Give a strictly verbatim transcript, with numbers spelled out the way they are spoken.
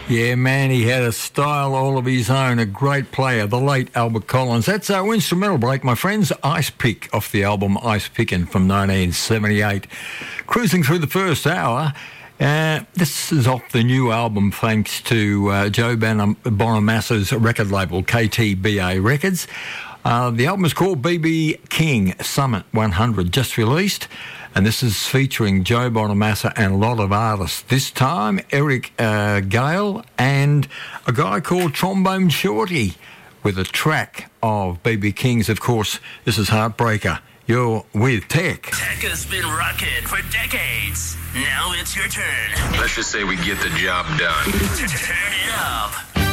Yeah, man, he had a style all of his own, a great player, the late Albert Collins. That's our instrumental break, my friends. Ice Pick off the album Ice Pickin' from nineteen seventy-eight. Cruising through the first hour. Uh, this is off the new album thanks to uh, Joe Bon- Bonamassa's record label, K T B A Records. Uh, the album is called B B King Summit one hundred, just released. And this is featuring Joe Bonamassa and a lot of artists. This time, Eric uh, Gale and a guy called Trombone Shorty with a track of B B King's. Of course, this is Heartbreaker. You're with Tech. Tech has been rocking for decades. Now it's your turn. Let's just say we get the job done. Turn it up.